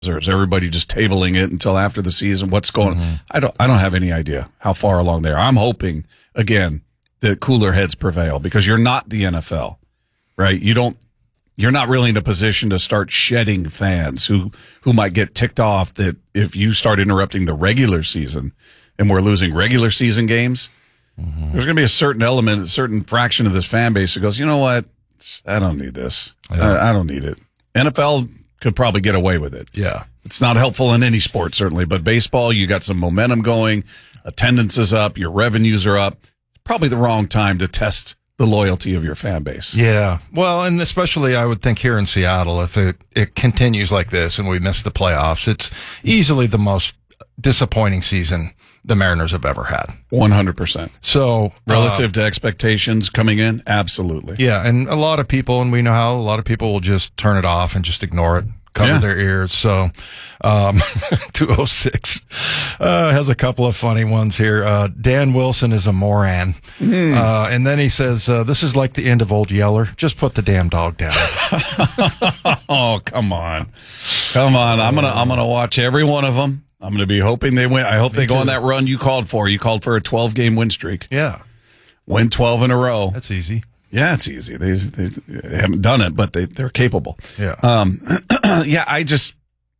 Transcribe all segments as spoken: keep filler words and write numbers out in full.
or is everybody just tabling it until after the season? What's going Mm-hmm. on? I don't, I don't have any idea how far along they are. I'm hoping, again, that cooler heads prevail because you're not the N F L, right? You don't, you're not really in a position to start shedding fans who, who might get ticked off that if you start interrupting the regular season and we're losing regular season games, mm-hmm. there's going to be a certain element, a certain fraction of this fan base that goes, you know what? I don't need this. Yeah. I, I don't need it. N F L could probably get away with it. Yeah. It's not helpful in any sport, certainly, but baseball, you got some momentum going, attendance is up, your revenues are up. Probably the wrong time to test the loyalty of your fan base. Yeah. Well, and especially I would think here in Seattle, if it, it continues like this and we miss the playoffs, it's easily the most disappointing season the Mariners have ever had. one hundred percent. So relative uh, to expectations coming in, absolutely. Yeah. And a lot of people, and we know how a lot of people will just turn it off and just ignore it. Cover Yeah. their ears. So, um, two oh six, uh, has a couple of funny ones here. Uh, Dan Wilson is a moron. Mm. Uh, and then he says, uh, this is like the end of Old Yeller. Just put the damn dog down. Oh, come on. Come on. I'm going to, I'm going to watch every one of them. I'm going to be hoping they win. I hope Me they go too. on that run you called for. You called for a twelve game win streak. Yeah. Win twelve in a row. That's easy. Yeah, it's easy. They, they, they haven't done it, but they, they're capable. Yeah. Um, yeah, I just,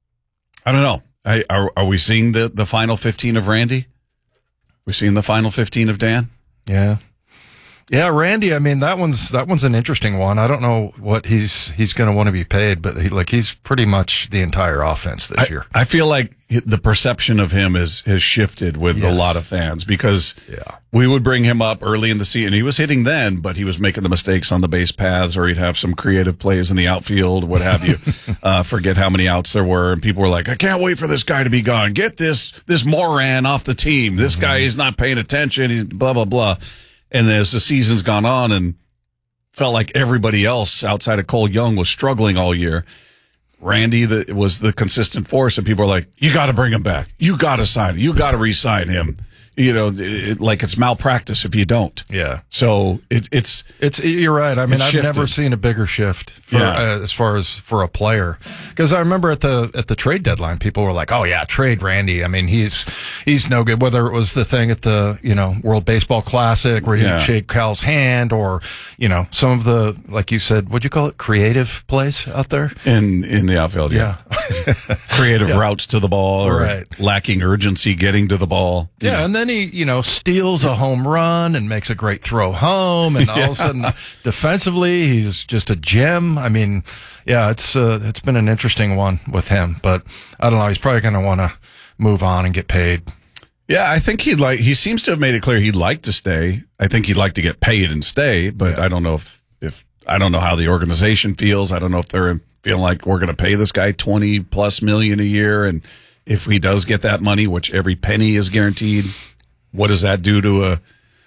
I don't know. I, are, are we seeing the, the final fifteen of Randy? We seeing the final fifteen of Dan? Yeah. Yeah, Randy, I mean, that one's, that one's an interesting one. I don't know what he's, he's going to want to be paid, but he, like, he's pretty much the entire offense this I, year. I feel like the perception of him is, has shifted with Yes. a lot of fans because Yeah. we would bring him up early in the season. He was hitting then, but he was making the mistakes on the base paths or he'd have some creative plays in the outfield, what have you. uh, forget how many outs there were. And people were like, I can't wait for this guy to be gone. Get this, this Moran off the team. This Mm-hmm. guy is not paying attention. He's blah, blah, blah. And as the season's gone on and felt like everybody else outside of Cole Young was struggling all year, Randy the, was the consistent force, and people are like, you got to bring him back. You got to sign him. You got to re-sign him. You know, it, like it's malpractice if you don't. Yeah. So it, it's It's, you're right. I mean, It's I've shifted. never seen a bigger shift for, Yeah. uh, as far as for a player. Cause I remember at the, at the trade deadline, people were like, oh yeah, trade Randy. I mean, he's, he's no good. Whether it was the thing at the, you know, World Baseball Classic where Yeah. he'd shake Cal's hand or, you know, some of the, like you said, what'd you call it? Creative plays out there? in in the outfield. Yeah, creative Yeah. routes to the ball or Right. lacking urgency getting to the ball. Yeah, You and then he, you know, steals a home run and makes a great throw home, and all of a sudden, defensively, he's just a gem. I mean, yeah, it's uh, it's been an interesting one with him, but I don't know. He's probably going to want to move on and get paid. Yeah, I think he'd like. He seems to have made it clear he'd like to stay. I think he'd like to get paid and stay, but Yeah. I don't know if if I don't know how the organization feels. I don't know if they're feeling like we're going to pay this guy twenty plus million a year, and if he does get that money, which every penny is guaranteed, what does that do to a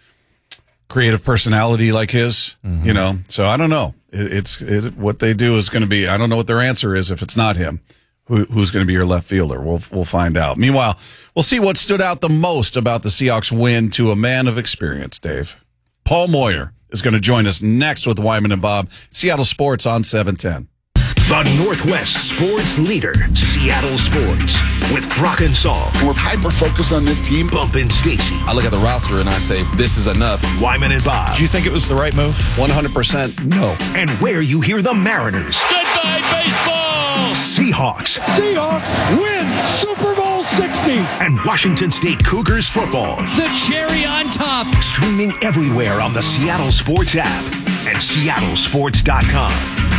creative personality like his? Mm-hmm. You know, so I don't know. It, it's it, what they do is going to be. I don't know what their answer is if it's not him. Who, who's going to be your left fielder? We'll we'll find out. Meanwhile, we'll see what stood out the most about the Seahawks win to a man of experience, Dave. Paul Moyer is going to join us next with Wyman and Bob. Seattle Sports on seven ten. The Northwest sports leader, Seattle Sports, with Brock and Saul, We're hyper-focused on this team. Bump and Stacy, I look at the roster and I say, this is enough. Wyman and Bob, Do you think it was the right move? one hundred percent no. and where you hear the Mariners, Goodbye, baseball! Seahawks, Seahawks win Super Bowl sixty! and Washington State Cougars football. The cherry on top! Streaming everywhere on the Seattle Sports app and seattle sports dot com.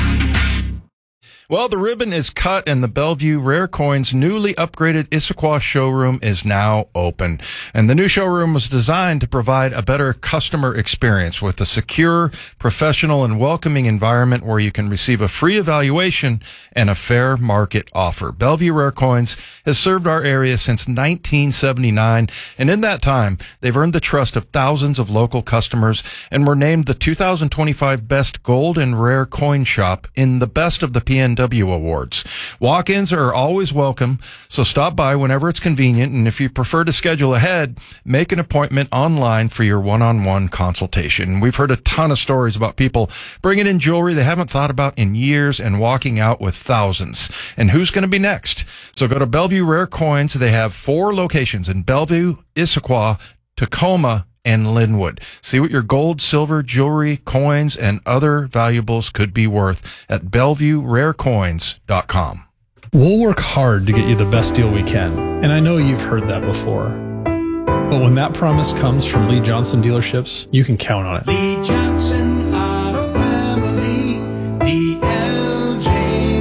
Well, the ribbon is cut and the Bellevue Rare Coins newly upgraded Issaquah showroom is now open. And the new showroom was designed to provide a better customer experience with a secure, professional, and welcoming environment where you can receive a free evaluation and a fair market offer. Bellevue Rare Coins has served our area since nineteen seventy-nine, and in that time, they've earned the trust of thousands of local customers and were named the two thousand twenty-five Best Gold and Rare Coin Shop in the Best of the P N and W awards. Walk-ins are always welcome, so stop by whenever it's convenient, and if you prefer to schedule ahead, make an appointment online for your one-on-one consultation. We've heard a ton of stories about people bringing in jewelry they haven't thought about in years and walking out with thousands. And who's going to be next? So go to Bellevue Rare Coins. They have four locations in Bellevue, Issaquah, Tacoma, and Linwood. See what your gold, silver, jewelry, coins, and other valuables could be worth at bellevue rare coins dot com. We'll work hard to get you the best deal we can, and I know you've heard that before. But when that promise comes from Lee Johnson Dealerships, you can count on it. Lee Johnson Auto Family, the L J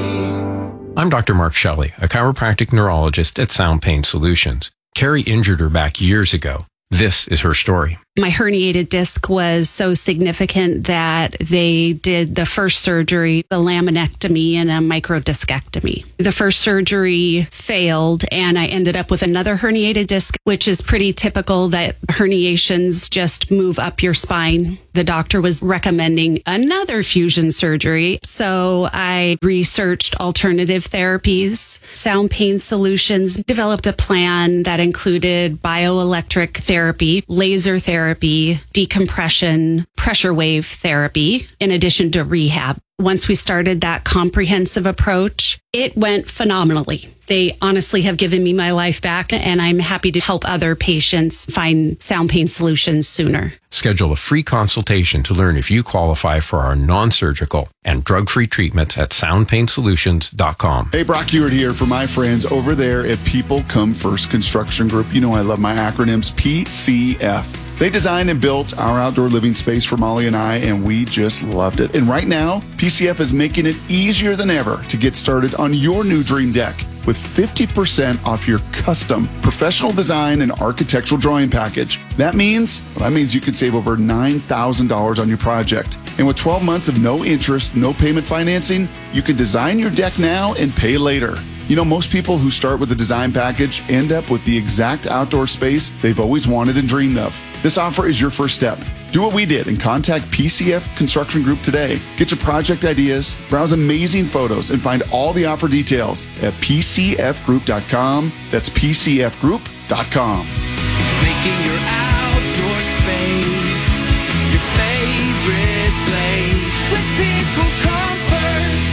way. I'm Doctor Mark Shelley, a chiropractic neurologist at Sound Pain Solutions. Carrie injured her back years ago. This is her story. My herniated disc was so significant that they did the first surgery, the laminectomy and a microdiscectomy. The first surgery failed, and I ended up with another herniated disc, which is pretty typical that herniations just move up your spine. The doctor was recommending another fusion surgery, so I researched alternative therapies. Sound Pain Solutions developed a plan that included bioelectric therapy, laser therapy, decompression, pressure wave therapy, in addition to rehab. Once we started that comprehensive approach, it went phenomenally. They honestly have given me my life back, and I'm happy to help other patients find Sound Pain Solutions sooner. Schedule a free consultation to learn if you qualify for our non-surgical and drug-free treatments at sound pain solutions dot com. Hey, Brock Hewitt here for my friends over there at People Come First Construction Group. You know I love my acronyms, P C F. They designed and built our outdoor living space for Molly and I, and we just loved it. And right now, P C F is making it easier than ever to get started on your new dream deck with fifty percent off your custom professional design and architectural drawing package. That means, well, that means you can save over nine thousand dollars on your project. And with twelve months of no interest, no payment financing, you can design your deck now and pay later. You know, most people who start with a design package end up with the exact outdoor space they've always wanted and dreamed of. This offer is your first step. Do what we did and contact P C F Construction Group today. Get your project ideas, browse amazing photos, and find all the offer details at p c f group dot com. That's p c f group dot com. Making your outdoor space your favorite place. With People Come First.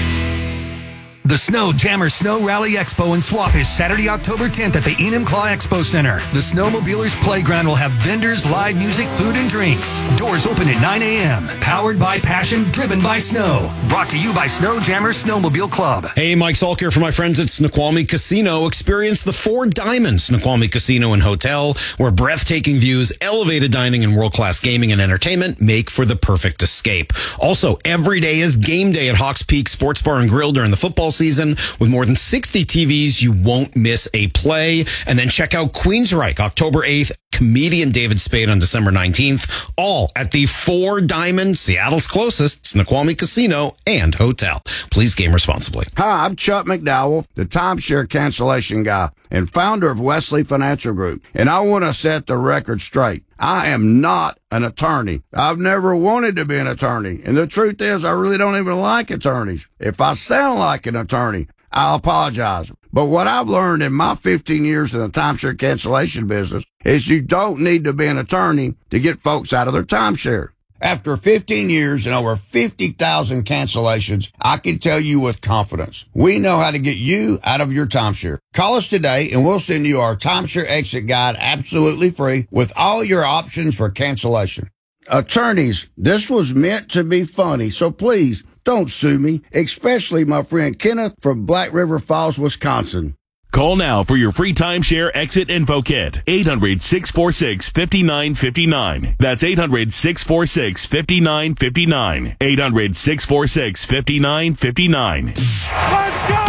The Snow Jammer Snow Rally Expo and Swap is Saturday, October tenth at the Enumclaw Expo Center. The Snowmobilers Playground will have vendors, live music, food, and drinks. Doors open at nine a.m. Powered by passion, driven by snow. Brought to you by Snow Jammer Snowmobile Club. Hey, Mike Salk here for my friends at Snoqualmie Casino. Experience the Four Diamonds Snoqualmie Casino and Hotel, where breathtaking views, elevated dining, and world-class gaming and entertainment make for the perfect escape. Also, every day is game day at Hawks Peak Sports Bar and Grill during the football season. With more than sixty T Vs, you won't miss a play. And then check out Queensryche October eighth, comedian David Spade on December nineteenth, all at the Four Diamonds, Seattle's closest Snoqualmie Casino and Hotel. Please game responsibly. Hi, I'm Chuck McDowell, the timeshare cancellation guy and founder of Wesley Financial Group. And I want to set the record straight. I am not an attorney. I've never wanted to be an attorney. And the truth is, I really don't even like attorneys. If I sound like an attorney, I apologize. But what I've learned in my fifteen years in the timeshare cancellation business is you don't need to be an attorney to get folks out of their timeshare. After fifteen years and over fifty thousand cancellations, I can tell you with confidence, we know how to get you out of your timeshare. Call us today and we'll send you our timeshare exit guide absolutely free with all your options for cancellation. Attorneys, this was meant to be funny, so please don't sue me, especially my friend Kenneth from Black River Falls, Wisconsin. Call now for your free timeshare exit info kit. eight hundred, six four six, five nine five nine. That's eight hundred, six four six, five nine five nine. eight hundred, six four six, five nine five nine. Let's go!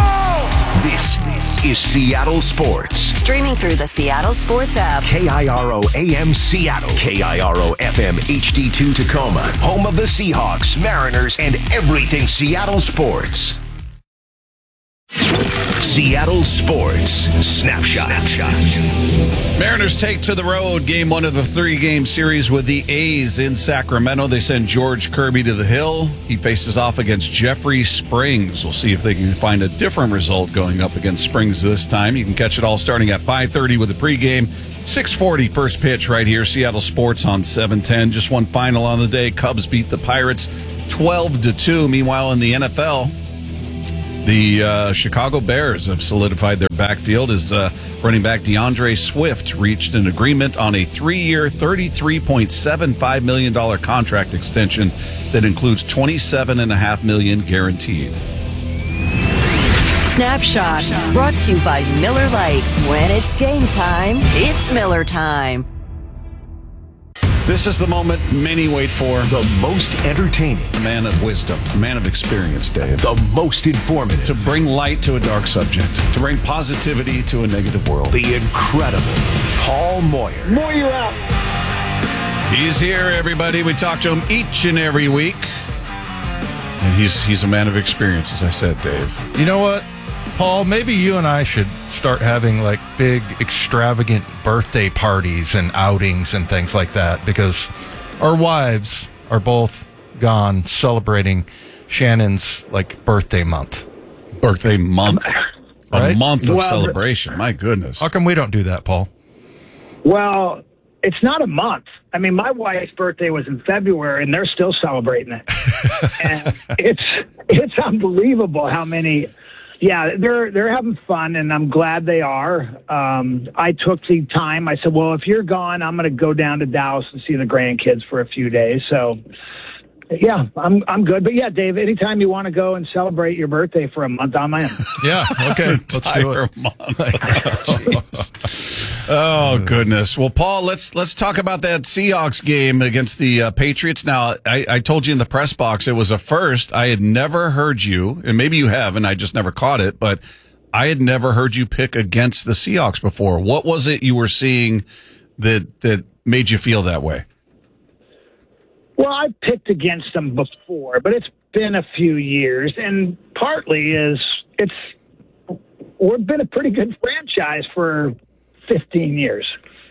This is Seattle Sports. Streaming through the Seattle Sports app. K I R O A M Seattle. K I R O F M H D two Tacoma. Home of the Seahawks, Mariners, and everything Seattle sports. Seattle Sports Snapshot. Mariners take to the road game one of the three-game series with the A's in Sacramento. They send George Kirby to the hill. He faces off against Jeffrey Springs. We'll see if they can find a different result going up against Springs this time. You can catch it all starting at five thirty with the pregame. six forty first pitch right here. Seattle Sports on seven ten. Just one final on the day. Cubs beat the Pirates twelve to two. Meanwhile, in the N F L, the uh, Chicago Bears have solidified their backfield as uh, running back DeAndre Swift reached an agreement on a three-year, thirty-three point seven five million dollars contract extension that includes twenty-seven point five million dollars guaranteed. Snapshot, brought to you by Miller Lite. When it's game time, it's Miller time. This is the moment many wait for. The most entertaining. A man of wisdom. A man of experience, Dave. The most informative. To bring light to a dark subject. To bring positivity to a negative world. The incredible Paul Moyer. Moyer out. He's here, everybody. We talk to him each and every week. And he's he's a man of experience, as I said, Dave. You know what, Paul, maybe you and I should start having like big, extravagant birthday parties and outings and things like that, because our wives are both gone celebrating Shannon's like birthday month. Birthday month. Right? A month of Well, celebration. My goodness. How come we don't do that, Paul? Well, it's not a month. I mean, my wife's birthday was in February, and they're still celebrating it. And it's it's unbelievable how many. Yeah, they're they're having fun, and I'm glad they are. Um, I took the time. I said, well, if you're gone, I'm going to go down to Dallas and see the grandkids for a few days. So, yeah, I'm I'm good. But yeah, Dave, anytime you want to go and celebrate your birthday for a month, I'm in. Yeah, okay, let's do it. Oh goodness. Well, Paul, let's let's talk about that Seahawks game against the uh, Patriots. Now, I, I told you in the press box it was a first. I had never heard you, and maybe you have, and I just never caught it. But I had never heard you pick against the Seahawks before. What was it you were seeing that that made you feel that way? Well, I picked against them before, but it's been a few years, and partly is it's we've been a pretty good franchise for fifteen years.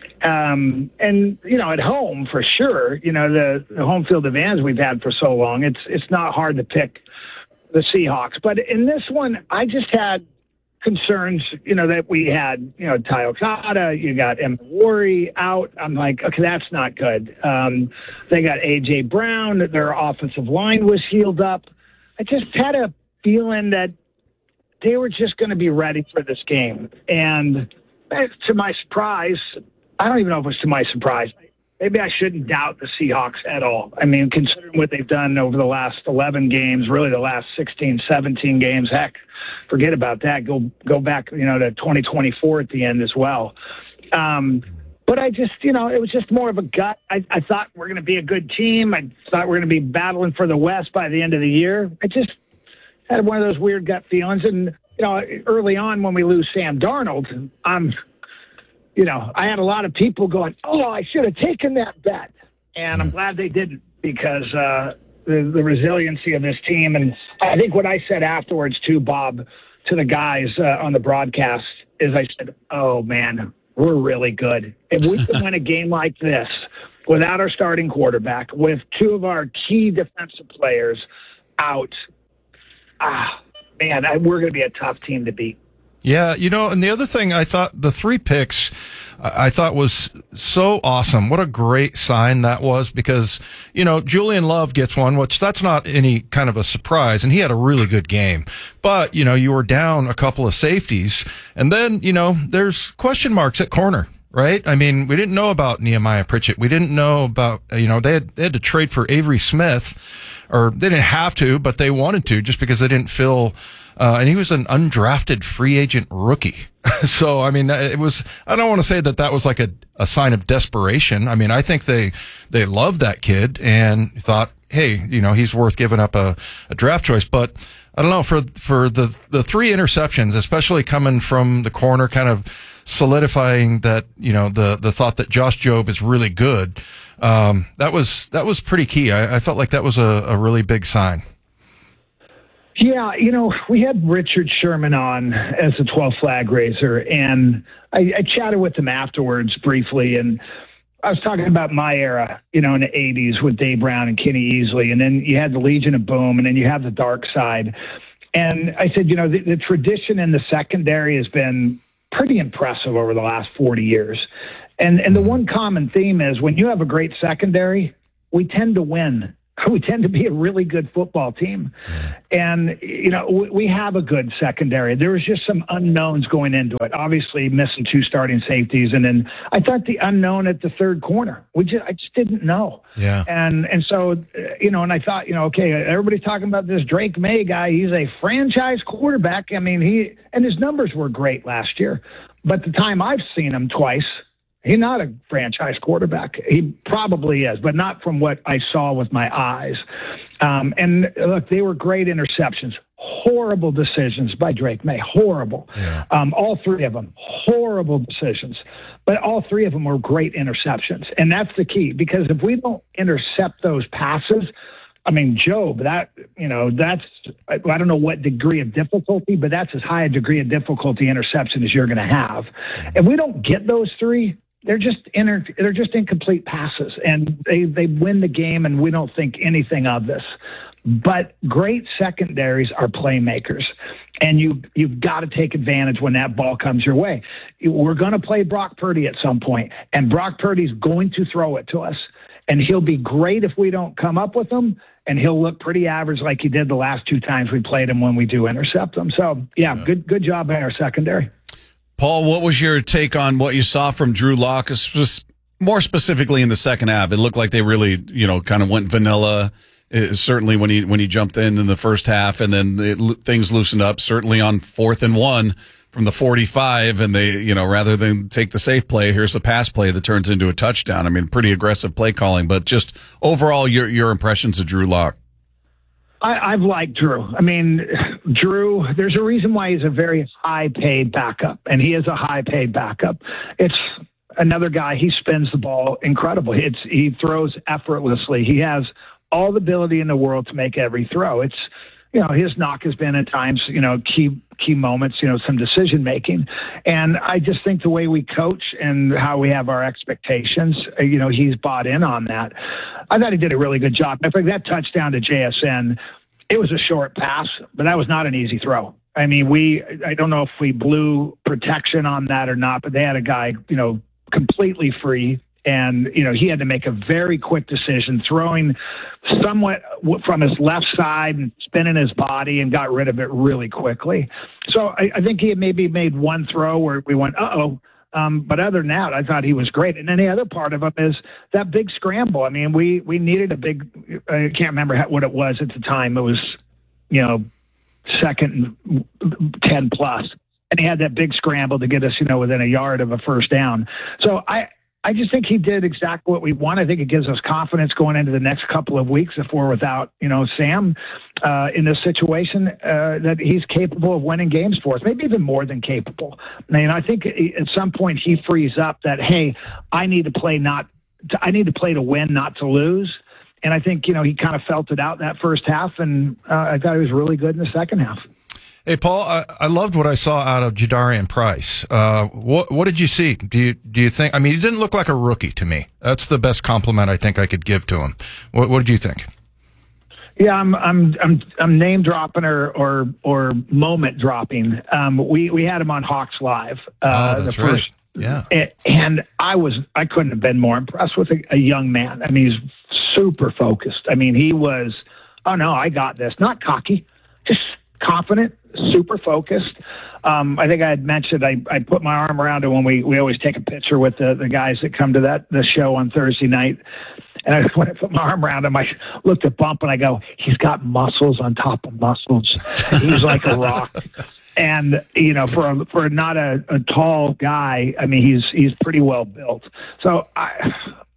Um, and, you know, at home, for sure, you know, the, the home field advantage we've had for so long, it's it's not hard to pick the Seahawks. But in this one, I just had concerns, you know, that we had, you know, Ty Okada, you got Emmett Worry out. I'm like, okay, that's not good. Um, they got A J Brown. Their offensive line was healed up. I just had a feeling that they were just going to be ready for this game. And to my surprise, I don't even know if it was to my surprise. Maybe I shouldn't doubt the Seahawks at all. I mean, considering what they've done over the last eleven games, really the last sixteen, seventeen games, heck, forget about that. Go go back, you know, to twenty twenty-four at the end as well. Um, but I just, you know, it was just more of a gut. I, I thought we're going to be a good team. I thought we're going to be battling for the West by the end of the year. I just had one of those weird gut feelings. And, you know, early on when we lose Sam Darnold, I'm, you know, I had a lot of people going, oh, I should have taken that bet. And I'm glad they didn't, because uh, the, the resiliency of this team. And I think what I said afterwards too, Bob, to the guys uh, on the broadcast is I said, oh, man, we're really good. If we can win a game like this without our starting quarterback, with two of our key defensive players out, ah, man, I, we're going to be a tough team to beat. Yeah, you know, and the other thing I thought, the three picks, I thought was so awesome. What a great sign that was, because, you know, Julian Love gets one, which that's not any kind of a surprise, and he had a really good game. But, you know, you were down a couple of safeties, and then, you know, there's question marks at corner. Right? I mean, we didn't know about Nehemiah Pritchett. We didn't know about, you know, they had, they had to trade for Avery Smith, or they didn't have to, but they wanted to, just because they didn't feel, uh, and he was an undrafted free agent rookie. So, I mean, it was, I don't want to say that that was like a, a sign of desperation. I mean, I think they, they loved that kid and thought, hey, you know, he's worth giving up a, a draft choice. But I don't know, for, for the, the three interceptions, especially coming from the corner, kind of solidifying that, you know, the, the thought that Josh Jobe is really good. Um, that was, that was pretty key. I, I felt like that was a, a really big sign. Yeah, you know, we had Richard Sherman on as the twelfth flag raiser, and I, I chatted with him afterwards briefly, and I was talking about my era, you know, in the eighties with Dave Brown and Kenny Easley, and then you had the Legion of Boom, and then you have the dark side. And I said, you know, the, the tradition in the secondary has been pretty impressive over the last forty years. And and the one common theme is when you have a great secondary, we tend to win. We tend to be a really good football team. And, you know, we, we have a good secondary. There was just some unknowns going into it. Obviously, missing two starting safeties. And then I thought the unknown at the third corner. We just, I just didn't know. Yeah. And and so, uh, you know, and I thought, you know, okay, everybody's talking about this Drake May guy. He's a franchise quarterback. I mean, he, and his numbers were great last year. But the time I've seen him twice, he's not a franchise quarterback. He probably is, but not from what I saw with my eyes. Um, and look, they were great interceptions. Horrible decisions by Drake May. Horrible. Yeah. Um, all three of them. Horrible decisions. But all three of them were great interceptions. And that's the key, because if we don't intercept those passes, I mean, Job, that, you know, that's, I don't know what degree of difficulty, but that's as high a degree of difficulty interception as you're going to have. If we don't get those three, they're just inter, they're just incomplete passes, and they, they win the game, and we don't think anything of this. But great secondaries are playmakers, and you, you've got to take advantage when that ball comes your way. We're going to play Brock Purdy at some point, and Brock Purdy's going to throw it to us, and he'll be great if we don't come up with him, and he'll look pretty average like he did the last two times we played him when we do intercept him. So, yeah, yeah. good good job by our secondary. Paul, what was your take on what you saw from Drew Lock, more specifically in the second half? It looked like they really, you know, kind of went vanilla. It, certainly when he when he jumped in in the first half, and then it, things loosened up. Certainly on fourth and one from the forty-five, and they, you know, rather than take the safe play, here's a pass play that turns into a touchdown. I mean, pretty aggressive play calling, but just overall, your your impressions of Drew Lock. I, I've liked Drew. I mean, Drew, there's a reason why he's a very high-paid backup, and he is a high-paid backup. It's another guy, he spins the ball incredible. It's, he throws effortlessly. He has all the ability in the world to make every throw. It's, you know, his knock has been at times, you know, key key moments, you know, some decision-making. And I just think the way we coach and how we have our expectations, you know, he's bought in on that. I thought he did a really good job. I think that touchdown to J S N, it was a short pass, but that was not an easy throw. I mean, we, I don't know if we blew protection on that or not, but they had a guy, you know, completely free. And, you know, he had to make a very quick decision, throwing somewhat from his left side and spinning his body, and got rid of it really quickly. So I, I think he had maybe made one throw where we went, uh-oh. Um, but other than that, I thought he was great. And then the other part of him is that big scramble. I mean, we, we needed a big, I can't remember what it was at the time. It was, you know, second and ten plus. And he had that big scramble to get us, you know, within a yard of a first down. So I, I just think he did exactly what we want. I think it gives us confidence going into the next couple of weeks if we're without, you know, Sam uh, in this situation, uh, that he's capable of winning games for us, maybe even more than capable. I mean, I think at some point he frees up that, hey, I need to play not, to, I need to play to win, not to lose. And I think, you know, he kind of felt it out that first half, and uh, I thought he was really good in the second half. Hey, Paul, I, I loved what I saw out of Jadarian Price. Uh, what, what did you see? Do you, do you think, I mean, he didn't look like a rookie to me. That's the best compliment I think I could give to him. What, what did you think? Yeah, I'm, I'm, I'm, I'm name dropping or, or, or moment dropping. Um, we, we had him on Hawks Live. Uh, oh, that's the right. first, Yeah. And I was, I couldn't have been more impressed with a, a young man. I mean, he's super focused. I mean, he was, oh no, I got this. Not cocky, just confident, super focused. Um, I think I had mentioned I, I put my arm around him when we, we always take a picture with the, the guys that come to that the show on Thursday night. And I, when I put my arm around him, I looked at Bump and I go, he's got muscles on top of muscles. He's like a rock. And, you know, for a, for not a, a tall guy, I mean, he's he's pretty well built. So I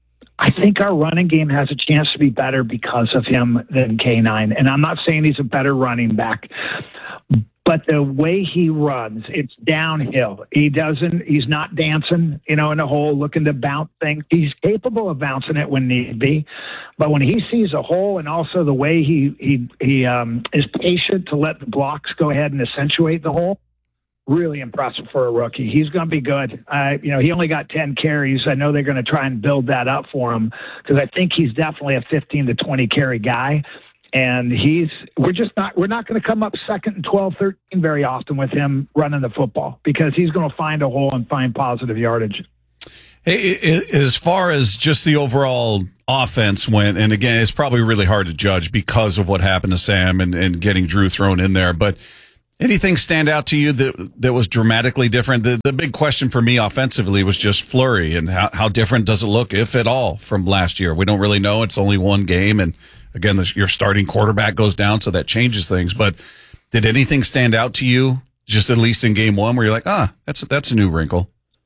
I think our running game has a chance to be better because of him than K nine. And I'm not saying he's a better running back, But the way he runs, it's downhill. He doesn't, he's not dancing, you know, in a hole looking to bounce things. He's capable of bouncing it when need be. But when he sees a hole, and also the way he, he, he um, is patient to let the blocks go ahead and accentuate the hole, really impressive for a rookie. He's going to be good. Uh, you know, he only got ten carries. I know they're going to try and build that up for him because I think he's definitely a fifteen to twenty carry guy. And he's, we're just not, we're not going to come up second and twelve, thirteen very often with him running the football because he's going to find a hole and find positive yardage. Hey, as far as just the overall offense went, and again, it's probably really hard to judge because of what happened to Sam and, and getting Drew thrown in there, but anything stand out to you that that was dramatically different? The the big question for me offensively was just Fleury and how, how different does it look, if at all, from last year? We don't really know. It's only one game, and again, the, your starting quarterback goes down, so that changes things. But did anything stand out to you, just at least in game one, where you're like, ah, that's that's a new wrinkle?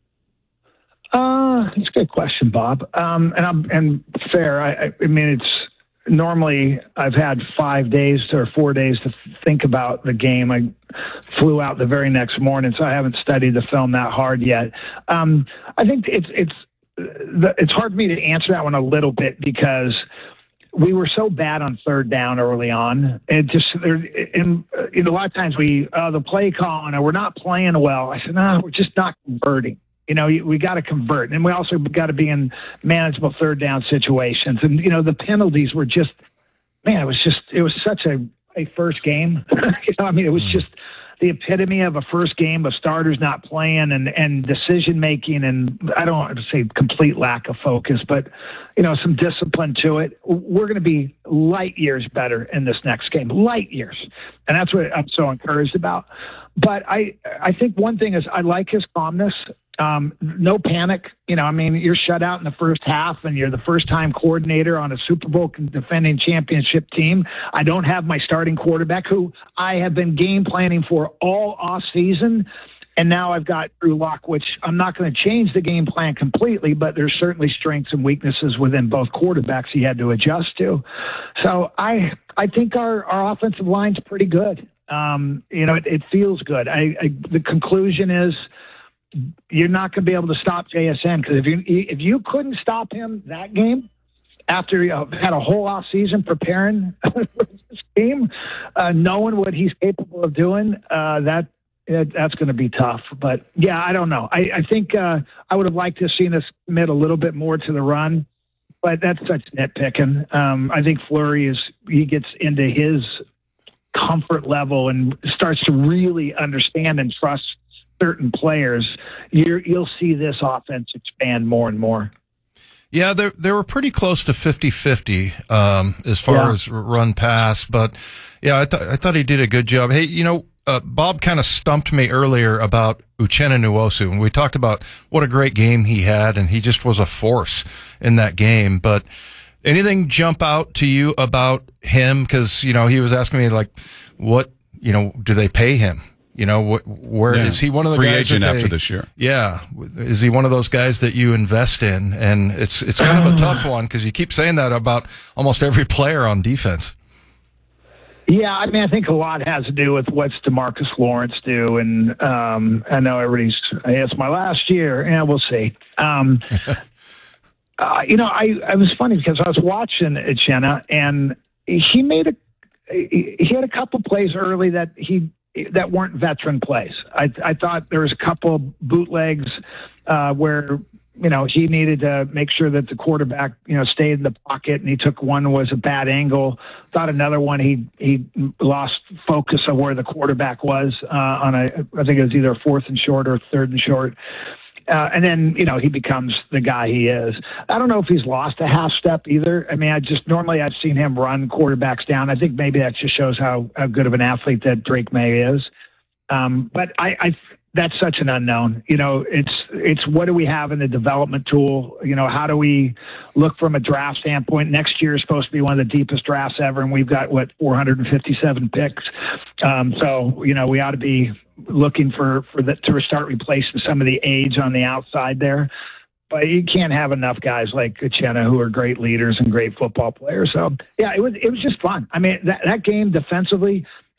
Uh, it's a good question, Bob. Um, and I'm and fair. I, I mean, it's normally I've had five days or four days to think about the game. I flew out the very next morning, so I haven't studied the film that hard yet. Um, I think it's it's it's hard for me to answer that one a little bit because we were so bad on third down early on. It just, in, in a lot of times we, uh, the play calling, or we're not playing well. I said, no, we're just not converting. You know, we got to convert. And we also got to be in manageable third down situations. And, you know, the penalties were just, man, it was just, it was such a, a first game. you know, I mean, it was just the epitome of a first game of starters not playing and, and decision making. And I don't want to say complete lack of focus, but, you know, some discipline to it. We're going to be light years better in this next game, light years. And that's what I'm so encouraged about. But I, I think one thing is I like his calmness. Um, no panic. You know, I mean, you're shut out in the first half and you're the first time coordinator on a Super Bowl defending championship team. I don't have my starting quarterback who I have been game planning for all off season. And now I've got Drew Lock, which I'm not going to change the game plan completely, but there's certainly strengths and weaknesses within both quarterbacks he had to adjust to. So I, I think our, our offensive line's pretty good. Um, you know, it, it feels good. I, I, the conclusion is, you're not going to be able to stop J S N because if you if you couldn't stop him that game after you had a whole off season preparing for this game, uh, knowing what he's capable of doing, uh, that it, that's going to be tough. But yeah, I don't know. I, I think uh, I would have liked to have seen us commit a little bit more to the run, but that's such nitpicking. Um, I think Fleury is he gets into his comfort level and starts to really understand and trust certain players, you're, you'll see this offense expand more and more. Yeah, they they were pretty close to fifty-fifty um, as far Yeah. as run pass, but yeah, I thought I thought he did a good job. Hey, you know, uh, Bob kind of stumped me earlier about Uchenna Nwosu, and we talked about what a great game he had, and he just was a force in that game. But anything jump out to you about him? Because you know, he was asking me like, what you know, do they pay him? You know, wh- where Yeah. is he one of the Free guys agent that they- after this year. Yeah. Is he one of those guys that you invest in? And it's, it's kind of a tough one because you keep saying that about almost every player on defense. Yeah, I mean, I think a lot has to do with what's DeMarcus Lawrence do, and um, I know everybody's. Hey, it's my last year. Yeah, we'll see. Um, uh, you know, I, I was funny because I was watching Uchenna, and he made a he had a couple plays early that he that weren't veteran plays. I, I thought there was a couple bootlegs uh, where. You know, he needed to make sure that the quarterback, you know, stayed in the pocket, and he took one was a bad angle. Thought another one he he lost focus of where the quarterback was uh, on a, I think it was either a fourth and short or third and short. Uh, and then, you know, he becomes the guy he is. I don't know if he's lost a half step either. I mean, I just normally I've seen him run quarterbacks down. I think maybe that just shows how, how good of an athlete that Drake May is. Um, but I, I that's such an unknown. You know, it's it's what do we have in the development tool? You know, how do we look from a draft standpoint? Next year is supposed to be one of the deepest drafts ever, and we've got what four hundred fifty-seven picks. Um, so you know, we ought to be looking for for that to start replacing some of the age on the outside there. But you can't have enough guys like Uchenna who are great leaders and great football players. So yeah, it was it was just fun. I mean, that that game defensively.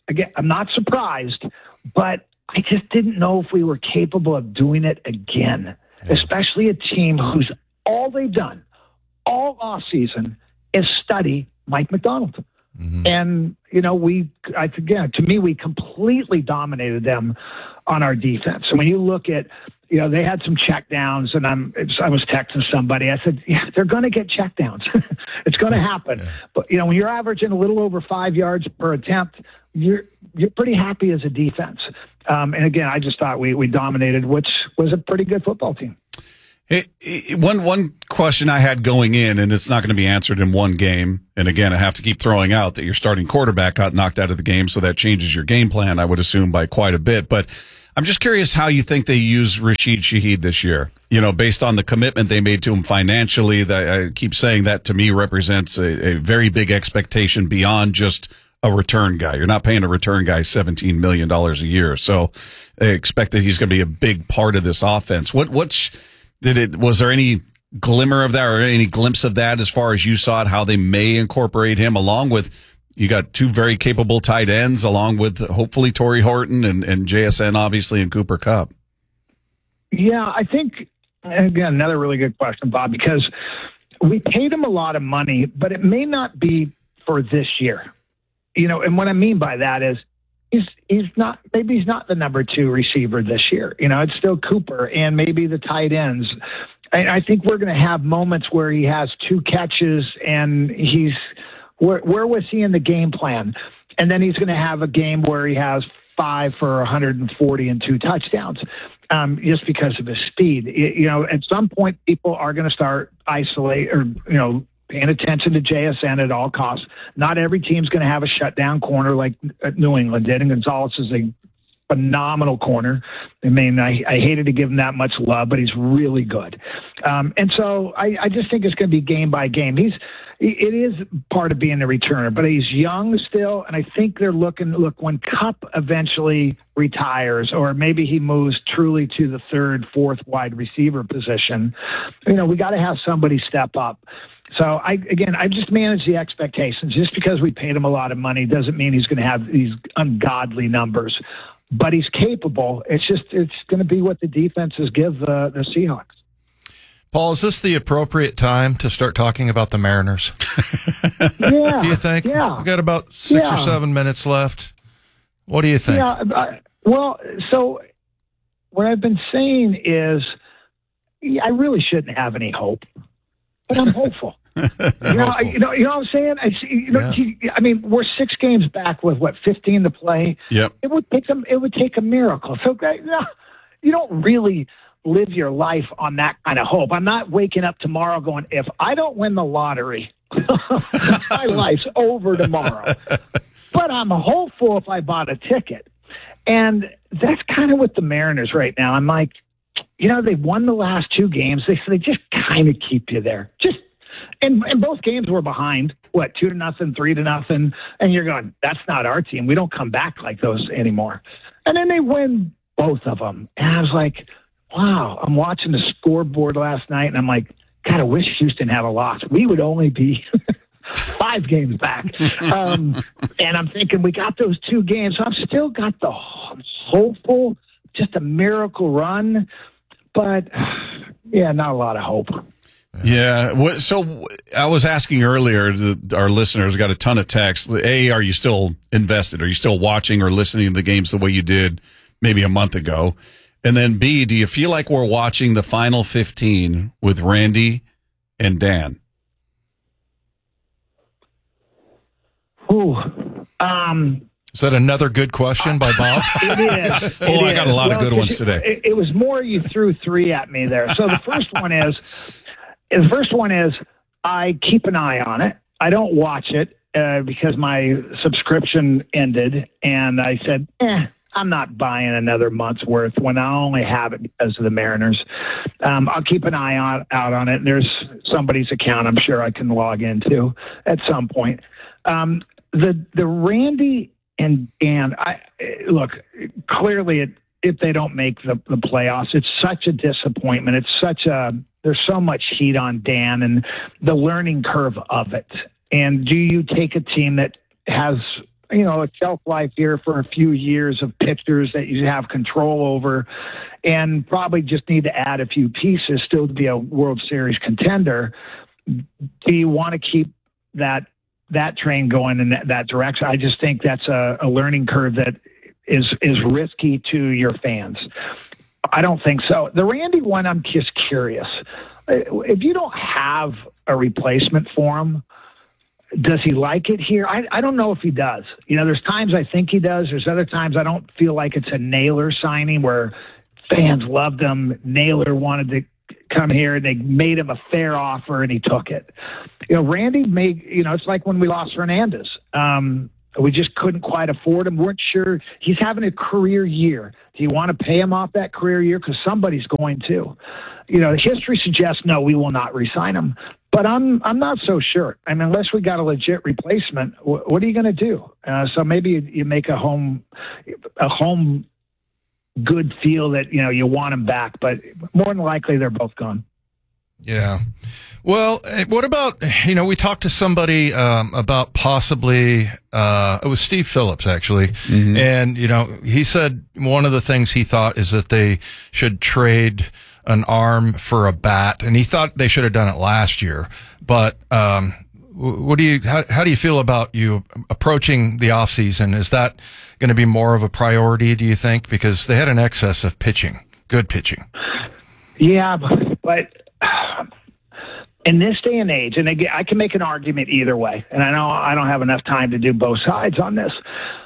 again, I'm not surprised, but I just didn't know if we were capable of doing it again, especially a team whose all they've done all off season is study Mike Macdonald. Mm-hmm. And, you know, we, I, again, to me, we completely dominated them on our defense. And when you look at, you know, they had some check downs, and I'm, I was texting somebody. I said, yeah, they're going to get check downs. It's going to happen. Yeah. But, you know, when you're averaging a little over five yards per attempt, you're, you're pretty happy as a defense. Um, and again, I just thought we, we dominated, which was a pretty good football team. It, it, one one question I had going in, and it's not going to be answered in one game. And again, I have to keep throwing out that your starting quarterback got knocked out of the game, so that changes your game plan, I would assume, by quite a bit. But I'm just curious how you think they use Rashid Shaheed this year. You know, based on the commitment they made to him financially, that I keep saying that to me represents a, a very big expectation beyond just a return guy. You're not paying a return guy seventeen million dollars a year, so I expect that he's going to be a big part of this offense. What what's Did it, was there any glimmer of that or any glimpse of that as far as you saw it, how they may incorporate him along with, you got two very capable tight ends along with hopefully Torrey Horton and, and J S N obviously and Cooper Kupp? Yeah, I think, again, another really good question, Bob, because we paid him a lot of money, but it may not be for this year. You know, and what I mean by that is, He's he's not maybe he's not the number two receiver this year. You know, it's still Cooper and maybe the tight ends. I, I think we're going to have moments where he has two catches and he's where where was he in the game plan? And then he's going to have a game where he has five for one hundred forty and two touchdowns, um, just because of his speed. It, you know, at some point people are going to start isolate or you know. paying attention to J S N at all costs. Not every team's going to have a shutdown corner like New England did, and Gonzalez is a phenomenal corner. I mean, I, I hated to give him that much love, but he's really good. Um, and so I, I just think it's going to be game by game. He's it is part of being a returner, but he's young still, and I think they're looking, look, when Kupp eventually retires or maybe he moves truly to the third, fourth wide receiver position, you know, we got to have somebody step up. So, I again, I just manage the expectations. Just because we paid him a lot of money doesn't mean he's going to have these ungodly numbers. But he's capable. It's just it's going to be what the defenses give the, the Seahawks. Paul, is this the appropriate time to start talking about the Mariners? Yeah. Do you think? Yeah. We've got about six yeah. or seven minutes left. What do you think? Yeah. I, well, so what I've been saying is I really shouldn't have any hope. But I'm hopeful. you, know, I, you know, you know what I'm saying? I, you know, yeah. I mean, we're six games back with what fifteen to play. Yep. It would take them. It would take a miracle. So you don't really live your life on that kind of hope. I'm not waking up tomorrow going, if I don't win the lottery, my life's over tomorrow. But I'm hopeful if I bought a ticket, and that's kind of with the Mariners right now. I'm like. You know, they won the last two games. They they just kind of keep you there. Just and, and both games were behind, what, two to nothing, three to nothing. And you're going, that's not our team. We don't come back like those anymore. And then they win both of them. And I was like, wow, I'm watching the scoreboard last night, and I'm like, God, I wish Houston had a loss. We would only be five games back. Um, and I'm thinking we got those two games. So I've still got the hopeful, just a miracle run. But, yeah, not a lot of hope. Yeah. So I was asking earlier, the, our listeners got a ton of texts. A, are you still invested? Are you still watching or listening to the games the way you did maybe a month ago? And then B, do you feel like we're watching the final fifteen with Randy and Dan? Ooh. Um. Is that another good question by Bob? It is. oh, it I got is. a lot well, of good ones today. It, it was more you threw three at me there. So the first one is, the first one is I keep an eye on it. I don't watch it uh, because my subscription ended, and I said, eh, I'm not buying another month's worth when I only have it because of the Mariners. Um, I'll keep an eye on, out on it. There's somebody's account I'm sure I can log into at some point. Um, the the Randy and Dan, I look, clearly it, if they don't make the, the playoffs, it's such a disappointment. It's such a, there's so much heat on Dan and the learning curve of it. And do you take a team that has you know, a shelf life here for a few years of pitchers that you have control over, and probably just need to add a few pieces still to be a World Series contender. Do you want to keep that that train going in that, that direction? I just think that's a, a learning curve that is is risky to your fans. I don't think so. The Randy one, I'm just curious. If you don't have a replacement for him, does he like it here? I, I don't know if he does. You know, there's times I think he does. There's other times I don't feel like it's a Naylor signing where fans loved him. Naylor wanted to come here and they made him a fair offer and he took it. You know, Randy made, you know, it's like when we lost Hernandez. Um, we just couldn't quite afford him. Weren't sure. He's having a career year. Do you want to pay him off that career year? Because somebody's going to. You know, history suggests, no, we will not re-sign him. But I'm I'm not so sure. I mean, unless we got a legit replacement, wh- what are you going to do? Uh, so maybe you, you make a home a home good feel that, you know, you want him back. But more than likely, they're both gone. Yeah. Well, what about, you know, we talked to somebody um, about possibly, uh, it was Steve Phillips, actually. Mm-hmm. And, you know, he said one of the things he thought is that they should trade an arm for a bat. And he thought they should have done it last year. But um, what do you, how, how do you feel about you approaching the offseason? Is that going to be more of a priority, do you think? Because they had an excess of pitching, good pitching. Yeah, but, but in this day and age, and again, I can make an argument either way, and I know I don't have enough time to do both sides on this.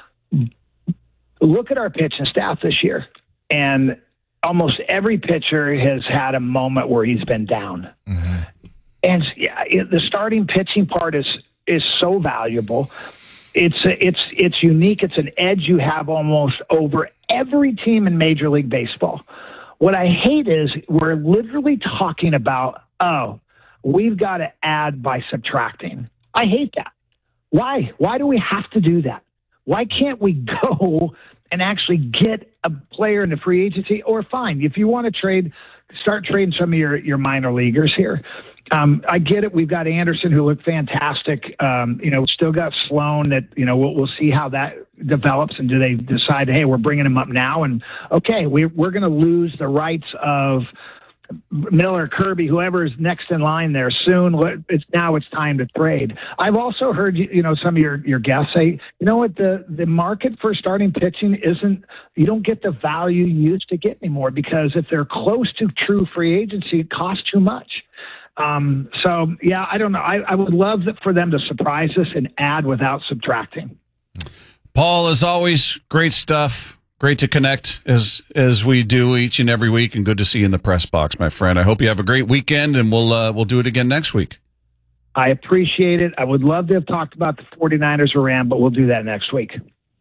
Look at our pitching staff this year, and almost every pitcher has had a moment where he's been down. Mm-hmm. And yeah, it, the starting pitching part is is so valuable. It's it's it's unique. It's an edge you have almost over every team in Major League Baseball. What I hate is we're literally talking about, oh, we've got to add by subtracting. I hate that. Why? Why do we have to do that? Why can't we go and actually get a player in the free agency? Or fine, if you want to trade, start trading some of your, your minor leaguers here. Um, I get it. We've got Anderson, who looked fantastic. Um, you know, still got Sloan. That, you know, we'll, we'll see how that develops. And do they decide, hey, we're bringing him up now? And okay, we, we're going to lose the rights of Miller, Kirby, whoever is next in line there soon. It's now it's time to trade. I've also heard, you know, some of your, your guests say, you know what, the, the market for starting pitching isn't, you don't get the value you used to get anymore, because if they're close to true free agency, it costs too much. Um, so yeah, I don't know. I, I would love for them to surprise us and add without subtracting. Paul, as always, great stuff. Great to connect as as we do each and every week, and good to see you in the press box, my friend. I hope you have a great weekend, and we'll uh, we'll do it again next week. I appreciate it. I would love to have talked about the 49ers or Rams, but we'll do that next week.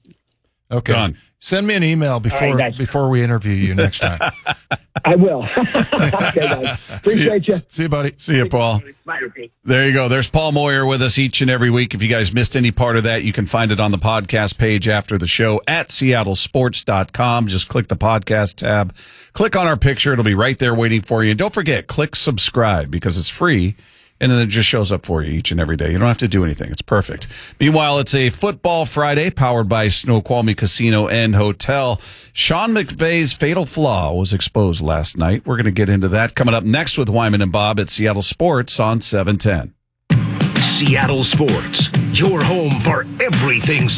Okay. Done. Send me an email before right, before we interview you next time. I will. Okay, guys. Appreciate see you. See you, buddy. See you, Paul. There you go. There's Paul Moyer with us each and every week. If you guys missed any part of that, you can find it on the podcast page after the show at seattle sports dot com. Just click the podcast tab. Click on our picture. It'll be right there waiting for you. And don't forget, click subscribe because it's free. And then it just shows up for you each and every day. You don't have to do anything. It's perfect. Meanwhile, it's a Football Friday powered by Snoqualmie Casino and Hotel. Sean McVay's fatal flaw was exposed last night. We're going to get into that coming up next with Wyman and Bob at Seattle Sports on seven ten. Seattle Sports, your home for everything